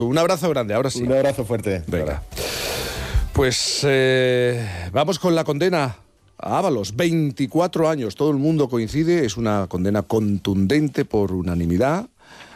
Un abrazo grande, ahora sí. Un abrazo fuerte. Venga. Pues vamos con la condena a Ábalos. 24 años, todo el mundo coincide, es una condena contundente por unanimidad.